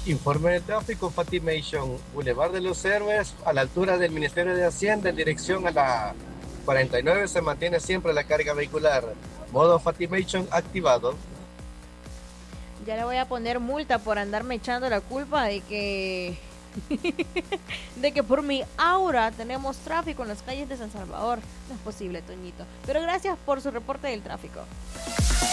Informe de tráfico, Fatimation, Boulevard de los Héroes, a la altura del Ministerio de Hacienda, en dirección a la 49, se mantiene siempre la carga vehicular. Modo Fatimation activado. Ya le voy a poner multa por andarme echando la culpa de que de que por mi aura tenemos tráfico en las calles de San Salvador. No es posible, Toñito. Pero gracias por su reporte del tráfico.